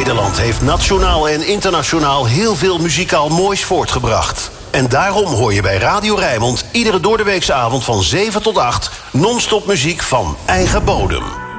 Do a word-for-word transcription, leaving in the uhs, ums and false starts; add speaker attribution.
Speaker 1: Nederland heeft nationaal en internationaal heel veel muzikaal moois voortgebracht. En daarom hoor je bij Radio Rijnmond iedere doordeweekse avond van zeven tot acht non-stop muziek van eigen bodem.